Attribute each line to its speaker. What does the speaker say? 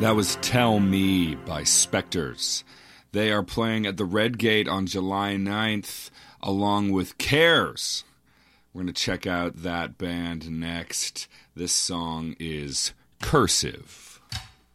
Speaker 1: That was Tell Me by Spectres. They are playing at the Red Gate on July 9th, along with Cares. We're going to check out that band next. This song is Cursive.